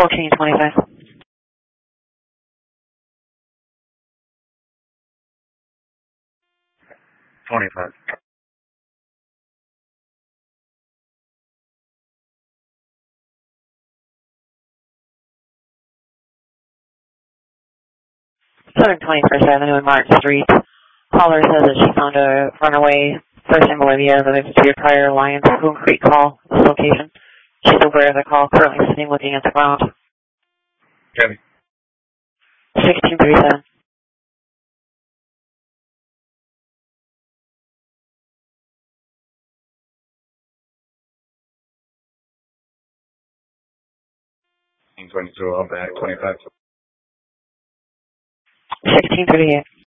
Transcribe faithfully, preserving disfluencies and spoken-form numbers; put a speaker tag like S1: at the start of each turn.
S1: fourteen twenty-five.
S2: twenty-five.
S1: Southern twenty-first Avenue and Martin Street. Caller says that she found a runaway person in Bolivia that is to your prior Alliance Coon Creek call, this location. She's aware of the call, currently sitting looking at the ground.
S2: Kevin.
S1: sixteen thirty-seven.
S2: twenty-two, I'll back, twenty-five.
S1: sixteen thirty-eight.